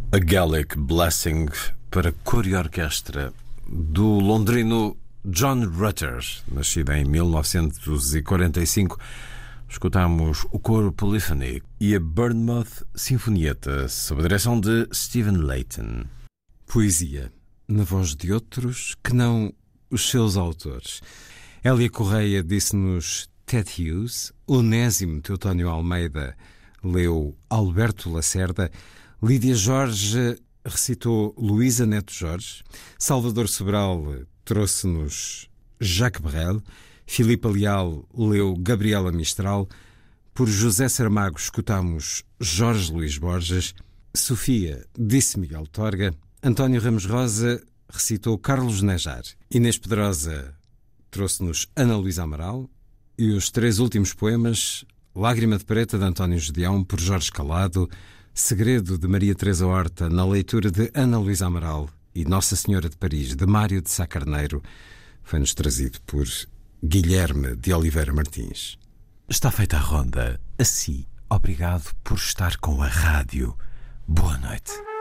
A Gaelic Blessing para cor e orquestra do londrino John Rutter, nascido em 1945. Escutamos o coro Polyphony e a Bournemouth Sinfonietta, sob a direção de Stephen Layton. Poesia na voz de outros que não os seus autores. Hélia Correia disse-nos Ted Hughes, Onésimo Teotónio Almeida leu Alberto Lacerda, Lídia Jorge recitou Luísa Neto Jorge, Salvador Sobral trouxe-nos Jacques Brel, Filipe Leal leu Gabriela Mistral, por José Saramago escutamos Jorge Luís Borges, Sofia disse Miguel Torga, António Ramos Rosa recitou Carlos Nejar, Inês Pedrosa trouxe-nos Ana Luísa Amaral e os 3 últimos poemas, Lágrima de Preta de António Gedeão por Jorge Calado, Segredo de Maria Teresa Horta na leitura de Ana Luísa Amaral e Nossa Senhora de Paris de Mário de Sá Carneiro, foi-nos trazido por Guilherme de Oliveira Martins. Está feita a ronda. Assim, obrigado por estar com a rádio. Boa noite.